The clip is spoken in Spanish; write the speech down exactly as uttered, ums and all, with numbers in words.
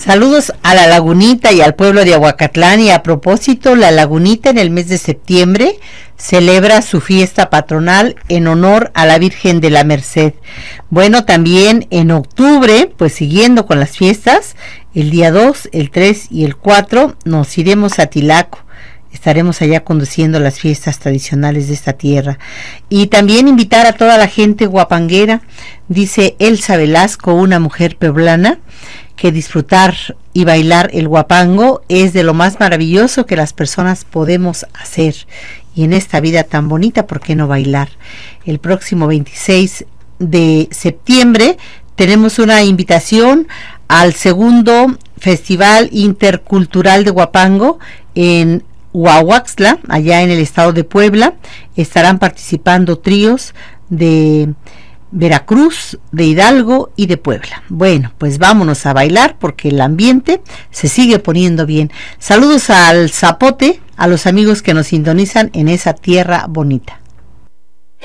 Saludos a La Lagunita y al pueblo de Ahuacatlán. Y a propósito, La Lagunita en el mes de septiembre celebra su fiesta patronal en honor a la Virgen de la Merced. Bueno, también en octubre, pues siguiendo con las fiestas, el día dos, el tres y el cuatro nos iremos a Tilaco. Estaremos allá conduciendo las fiestas tradicionales de esta tierra. Y también invitar a toda la gente guapanguera, dice Elsa Velasco, una mujer pueblana, que disfrutar y bailar el guapango es de lo más maravilloso que las personas podemos hacer. Y en esta vida tan bonita, ¿por qué no bailar? El próximo veintiséis de septiembre tenemos una invitación al segundo Festival Intercultural de Guapango en Huahuaxtla, allá en el estado de Puebla. Estarán participando tríos de Veracruz, de Hidalgo y de Puebla. Bueno, pues vámonos a bailar porque el ambiente se sigue poniendo bien. Saludos al Zapote, a los amigos que nos sintonizan en esa tierra bonita.